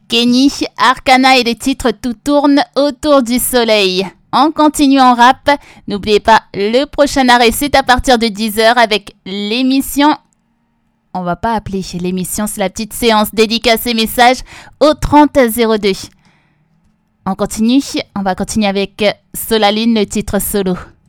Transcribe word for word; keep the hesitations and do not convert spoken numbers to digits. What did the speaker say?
Kenny, Arcana et les titres Tout tourne autour du soleil. On continue en rap. N'oubliez pas, le prochain arrêt, c'est à partir de dix heures avec l'émission... On va pas appeler l'émission, c'est la petite séance dédicacée message au trente zéro deux. On continue, on va continuer avec Solaline, le titre solo.